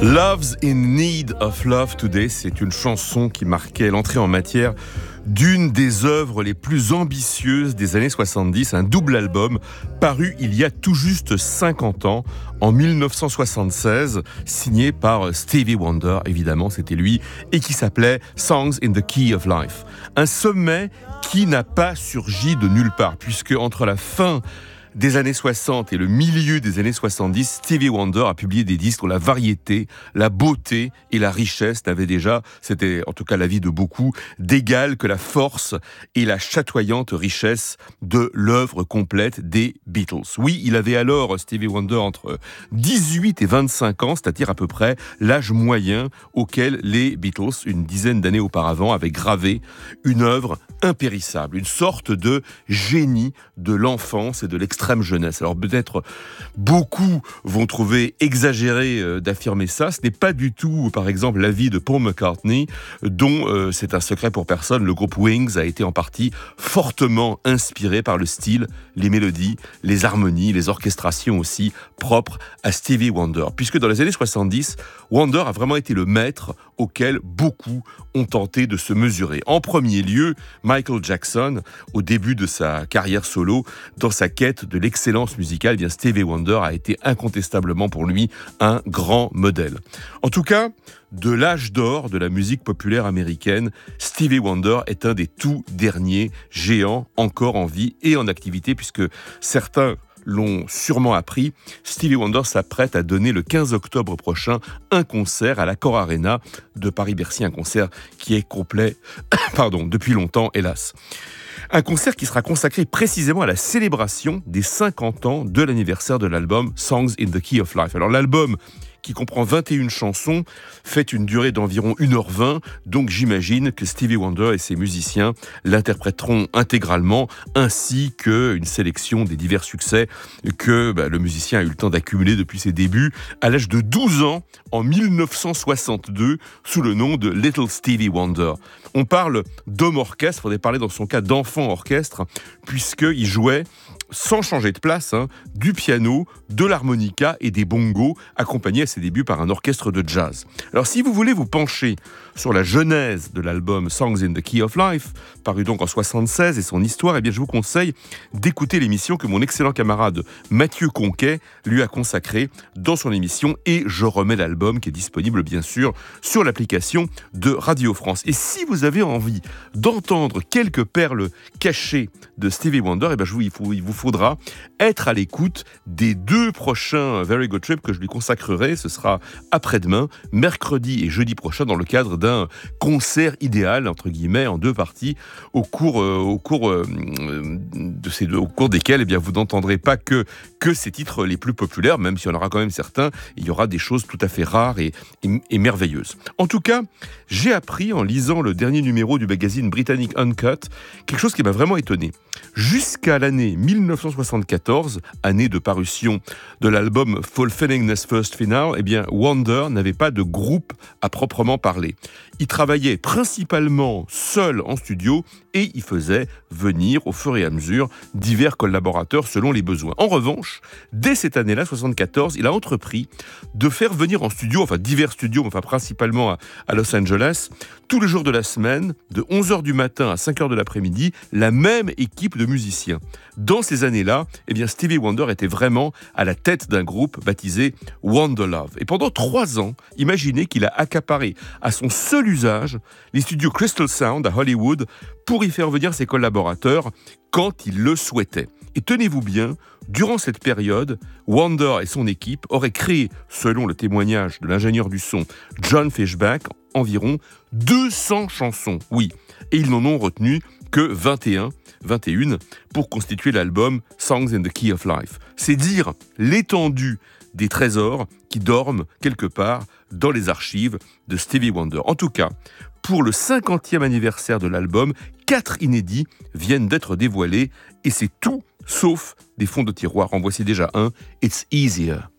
Love's in Need of Love Today, c'est une chanson qui marquait l'entrée en matière d'une des œuvres les plus ambitieuses des années 70, un double album paru il y a tout juste 50 ans, en 1976, signé par Stevie Wonder, évidemment c'était lui, et qui s'appelait Songs in the Key of Life. Un sommet qui n'a pas surgi de nulle part, puisque entre la fin des années 60 et le milieu des années 70, Stevie Wonder a publié des disques où la variété, la beauté et la richesse n'avaient déjà, c'était en tout cas l'avis de beaucoup, d'égal que la force et la chatoyante richesse de l'œuvre complète des Beatles. Oui, il avait alors, Stevie Wonder, entre 18 et 25 ans, c'est-à-dire à peu près l'âge moyen auquel les Beatles, une dizaine d'années auparavant, avaient gravé une œuvre impérissable, une sorte de génie de l'enfance et de l'extrême jeunesse. Alors peut-être beaucoup vont trouver exagéré d'affirmer ça. Ce n'est pas du tout, par exemple, l'avis de Paul McCartney, dont c'est un secret pour personne. Le groupe Wings a été en partie fortement inspiré par le style, les mélodies, les harmonies, les orchestrations aussi propres à Stevie Wonder. Puisque dans les années 70, Wonder a vraiment été le maître auquel beaucoup ont tenté de se mesurer. En premier lieu, Michael Jackson, au début de sa carrière solo, dans sa quête de l'excellence musicale, bien Stevie Wonder a été incontestablement pour lui un grand modèle. En tout cas, de l'âge d'or de la musique populaire américaine, Stevie Wonder est un des tout derniers géants encore en vie et en activité, puisque certains l'ont sûrement appris, Stevie Wonder s'apprête à donner le 15 octobre prochain un concert à l'Accor Arena de Paris-Bercy, un concert qui est complet depuis longtemps, hélas. Un concert qui sera consacré précisément à la célébration des 50 ans de l'anniversaire de l'album Songs in the Key of Life. Alors l'album, qui comprend 21 chansons, fait une durée d'environ 1h20, donc j'imagine que Stevie Wonder et ses musiciens l'interpréteront intégralement, ainsi qu'une sélection des divers succès que le musicien a eu le temps d'accumuler depuis ses débuts à l'âge de 12 ans, en 1962, sous le nom de Little Stevie Wonder. On parle d'homme orchestre, il faudrait parler dans son cas d'enfant orchestre, puisqu'il jouait, sans changer de place, du piano, de l'harmonica et des bongos, accompagnés à ses débuts par un orchestre de jazz. Alors si vous voulez vous pencher sur la genèse de l'album Songs in the Key of Life, paru donc en 76, et son histoire, eh bien je vous conseille d'écouter l'émission que mon excellent camarade Mathieu Conquet lui a consacrée dans son émission « Et je remets l'album » qui est disponible bien sûr sur l'application de Radio France. Et si vous avez envie d'entendre quelques perles cachées de Stevie Wonder, eh bien il vous faudra être à l'écoute des 2 prochains Very Good Trip que je lui consacrerai. Ce sera après-demain, mercredi et jeudi prochain, dans le cadre d'un concert idéal, entre guillemets, en 2 parties, au cours desquels eh bien, vous n'entendrez pas que ces titres les plus populaires, même s'il y en aura quand même certains, il y aura des choses tout à fait rares et merveilleuses. En tout cas, j'ai appris en lisant le dernier numéro du magazine britannique Uncut, quelque chose qui m'a vraiment étonné. Jusqu'à l'année 1974, année de parution de l'album Fulfillingness First Final, eh bien Wonder n'avait pas de groupe à proprement parler. Il travaillait principalement seul en studio et il faisait venir au fur et à mesure divers collaborateurs selon les besoins. En revanche, dès cette année-là, 74, il a entrepris de faire venir en studio, divers studios, principalement à Los Angeles, tous les jours de la semaine, de 11h du matin à 5h de l'après-midi, la même équipe de musiciens. Dans ces années-là, eh bien Stevie Wonder était vraiment à la tête d'un groupe baptisé Wonder Love. Et pendant 3 ans, imaginez qu'il a accaparé à son seul usage les studios Crystal Sound à Hollywood pour y faire venir ses collaborateurs quand il le souhaitait. Et tenez-vous bien, durant cette période, Wonder et son équipe auraient créé, selon le témoignage de l'ingénieur du son John Fishback, environ 200 chansons. Oui, et ils n'en ont retenu que 21 pour constituer l'album Songs in the Key of Life. C'est dire l'étendue des trésors qui dorment quelque part dans les archives de Stevie Wonder. En tout cas, pour le 50e anniversaire de l'album, 4 inédits viennent d'être dévoilés et c'est tout sauf des fonds de tiroir. En voici déjà un, It's Easier.